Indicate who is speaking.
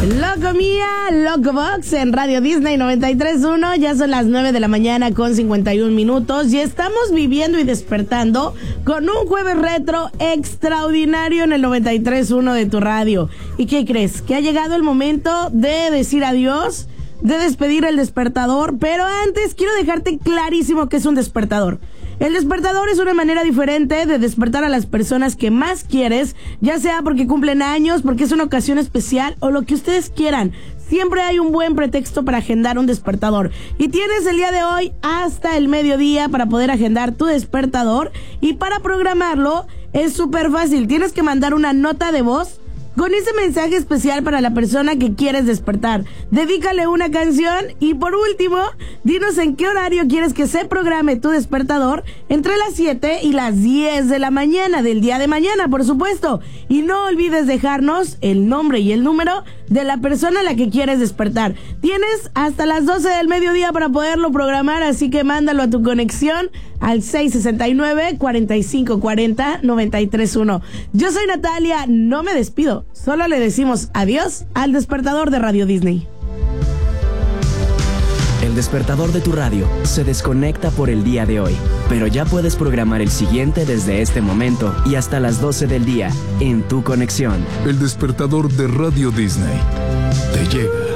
Speaker 1: Loco Mía, Loco Box en Radio Disney 93.1. Ya son las 9 de la mañana con 51 minutos y estamos viviendo y despertando con un jueves retro extraordinario en el 93.1 de tu radio. ¿Y qué crees? Que ha llegado el momento de decir adiós, de despedir el despertador, pero antes quiero dejarte clarísimo que es un despertador. El despertador es una manera diferente de despertar a las personas que más quieres, ya sea porque cumplen años, porque es una ocasión especial o lo que ustedes quieran. Siempre hay un buen pretexto para agendar un despertador. Y tienes el día de hoy hasta el mediodía para poder agendar tu despertador. Y para programarlo es súper fácil. Tienes que mandar una nota de voz con ese mensaje especial para la persona que quieres despertar. Dedícale una canción y por último, dinos en qué horario quieres que se programe tu despertador entre las 7 y las 10 de la mañana del día de mañana, por supuesto. Y no olvides dejarnos el nombre y el número de la persona a la que quieres despertar. Tienes hasta las 12 del mediodía para poderlo programar, así que mándalo a tu conexión al 669-4540-931. Yo soy Natalia, no me despido, solo le decimos adiós al despertador de Radio Disney.
Speaker 2: El despertador de tu radio se desconecta por el día de hoy, pero ya puedes programar el siguiente desde este momento y hasta las 12 del día en tu conexión.
Speaker 3: El despertador de Radio Disney te llega.